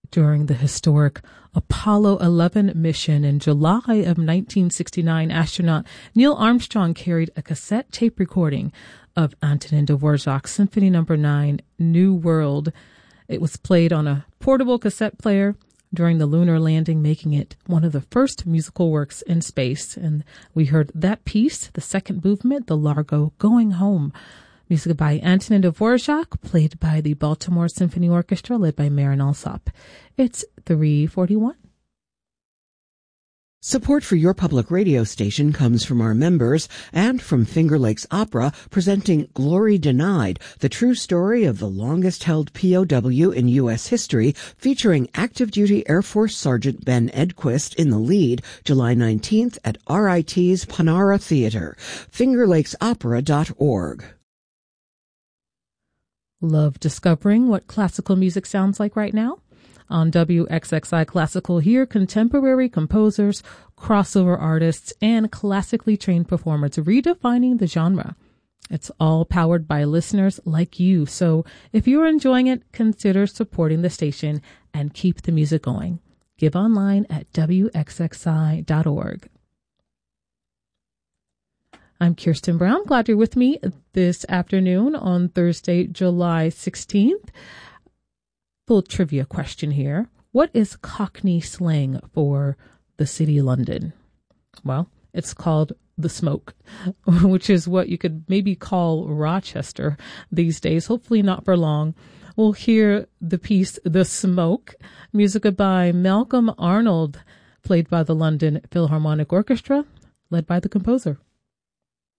During the historic Apollo 11 mission in July of 1969, astronaut Neil Armstrong carried a cassette tape recording of Antonin Dvorak's Symphony No. 9, New World. It was played on a portable cassette player during the lunar landing, making it one of the first musical works in space. And we heard that piece, the second movement, the Largo Going Home. Music by Antonin Dvorak, played by the Baltimore Symphony Orchestra, led by Marin Alsop. It's 3:41. Support for your public radio station comes from our members and from Finger Lakes Opera, presenting Glory Denied, the true story of the longest-held POW in U.S. history, featuring active duty Air Force Sergeant Ben Edquist in the lead, July 19th at RIT's Panara Theater. FingerLakesOpera.org. Love discovering what classical music sounds like right now? On WXXI Classical, hear contemporary composers, crossover artists, and classically trained performers redefining the genre. It's all powered by listeners like you. So if you're enjoying it, consider supporting the station and keep the music going. Give online at WXXI.org. I'm Kirsten Brown. Glad you're with me this afternoon on Thursday, July 16th. Little trivia question here. What is Cockney slang for the city of London? Well, it's called the smoke, which is what you could maybe call Rochester these days. Hopefully not for long. We'll hear the piece, The Smoke, music by Malcolm Arnold, played by the London Philharmonic Orchestra, led by the composer.